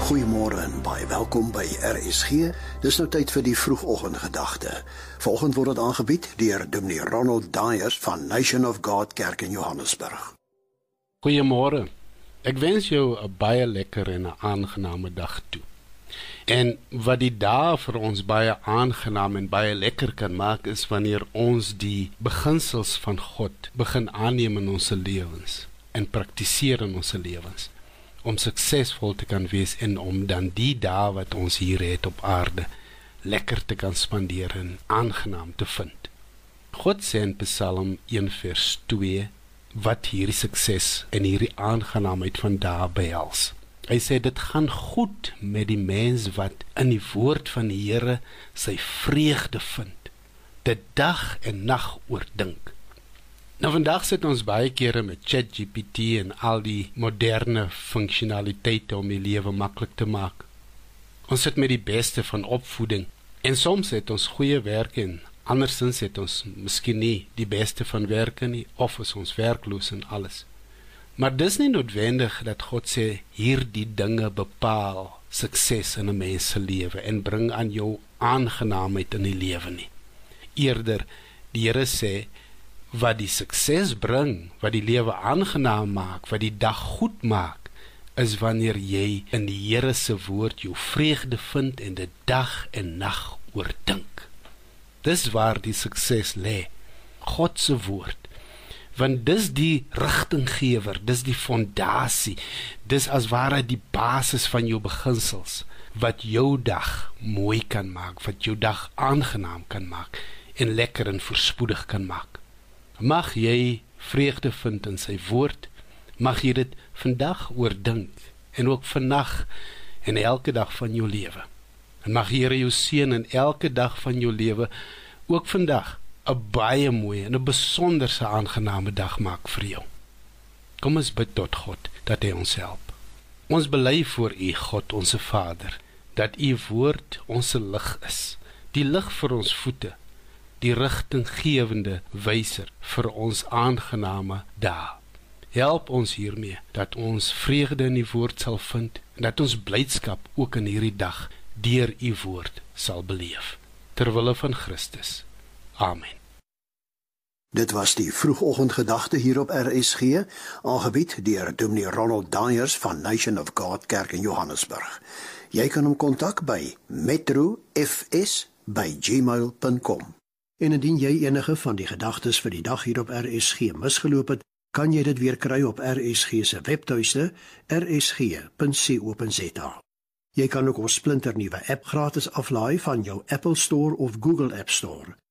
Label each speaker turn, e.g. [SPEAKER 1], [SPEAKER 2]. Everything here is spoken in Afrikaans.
[SPEAKER 1] Goeiemôre en baie welkom by RSG. Dis nou tyd vir die vroegoggendgedagte. Vanoggend word dit aangebied deur Dominee Ronald Dyers van Nation of God Kerk in Johannesburg.
[SPEAKER 2] Goeiemôre. Ek wens jou 'n baie lekker en 'n aangename dag toe. En wat die dae vir ons baie aangenaam en baie lekker kan maak, is wanneer ons die beginsels van God begin aanneem in ons lewens en praktiseer in ons lewens, om suksesvol te kan wees en om dan die dae wat ons hier het op aarde lekker te kan spandeer en aangenaam te vind. God sê in Psalm 1 vers 2 wat hierdie sukses en hierdie aangenaamheid van dae behels. Hy sê dit gaan goed met die mens wat in die woord van die Here sy vreugde vind, dit dag en nag oordink. Nou vandag sit ons baie kere met ChatGPT en al die moderne funksionaliteite om die lewe maklik te maak. Ons sit met die beste van opvoeding en soms het ons goeie werk en andersins het ons miskien nie die beste van werke nie, of is ons werkloos en alles. Maar dis nie noodwendig dat God sê hierdie dinge bepaal sukses in 'n mens se lewe en bring aan jou aangenaamheid in die lewe nie. Eerder, die Here sê wat die sukses bring, wat die lewe aangenaam maak, wat die dag goed maak, is wanneer jy in die Here se woord jou vreugde vind en dit dag en nag oordink. Dis waar die sukses lê, God se woord. Want dis die rigtinggewer, dis die fondasie, dis as ware die basis van jou beginsels, wat jou dag mooi kan maak, wat jou dag aangenaam kan maak, en lekker en voorspoedig kan maak. Mag jy vreugde vind in sy woord, mag jy dit vandag oordink, en ook vannag, en elke dag van jou lewe. En mag die Here jou seën in elke dag van jou lewe, ook vandag, 'n baie mooi en 'n besonderse aangename dag maak vir jou. Kom ons bid tot God, dat hy ons help. Ons bely voor U, God, onze Vader, dat U woord ons lig is, die lig vir ons voete, die rigtinggewende wyser vir ons aangename dae. Help ons hiermee, dat ons vreugde in die woord sal vind, en dat ons blydskap ook in hierdie dag deur U woord sal beleef. Ter wille van Christus. Amen.
[SPEAKER 1] Dit was die vroegoggendgedagte hier op RSG, aangebied deur Dominee Ronald Dyers van Nation of God Kerk in Johannesburg. Jy kan hom kontak by metrofs@gmail.com. En indien jy enige van die gedagtes vir die dag hier op RSG misgeloop het, kan jy dit weer kry op RSG se webtuiste, rsg.co.za. Jy kan ook ons splinternuwe app gratis aflaai van jou Apple Store of Google App Store.